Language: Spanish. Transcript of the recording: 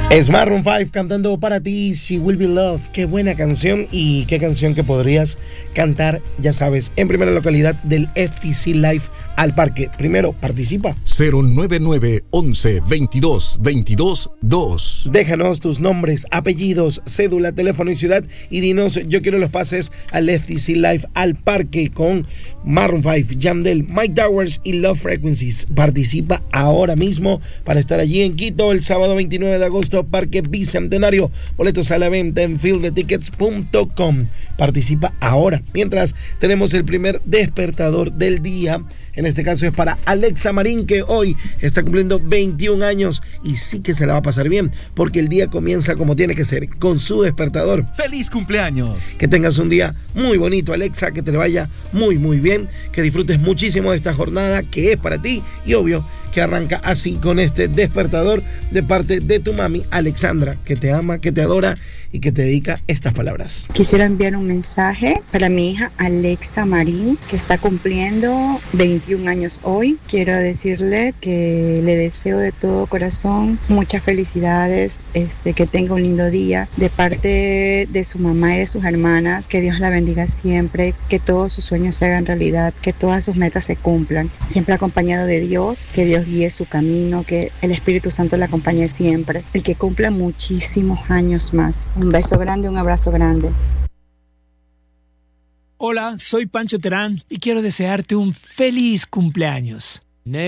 Es Maroon 5 cantando para ti She Will Be Loved. Qué buena canción y qué canción que podrías cantar, ya sabes, en primera localidad del FTC Live al Parque. Primero, participa. 099 11 22 22 2. Déjanos tus nombres, apellidos, cédula, teléfono y ciudad y dinos, yo quiero los pases al FTC Live al Parque con Maroon 5, Yandel, Mike Towers y Love Frequencies. Participa ahora mismo para estar allí en Quito el sábado 29 de agosto, Parque Bicentenario. Boletos a la venta en fieldetickets.com. Participa ahora. Mientras tenemos el primer despertador del día. En este caso es para Alexa Marín, que hoy está cumpliendo 21 años y sí que se la va a pasar bien, porque el día comienza como tiene que ser, con su despertador. ¡Feliz cumpleaños! Que tengas un día muy bonito, Alexa, que te vaya muy, muy bien, que disfrutes muchísimo de esta jornada que es para ti y obvio que arranca así con este despertador de parte de tu mami Alexandra, que te ama, que te adora y que te dedica estas palabras. Quisiera enviar un mensaje para mi hija Alexa Marín, que está cumpliendo 21 años hoy. Quiero decirle que le deseo de todo corazón muchas felicidades, que tenga un lindo día de parte de su mamá y de sus hermanas, que Dios la bendiga siempre, que todos sus sueños se hagan realidad, que todas sus metas se cumplan, siempre acompañado de Dios, que Dios guíe su camino, que el Espíritu Santo la acompañe siempre, y que cumpla muchísimos años más. Un beso grande, un abrazo grande. Hola, soy Pancho Terán y quiero desearte un feliz cumpleaños.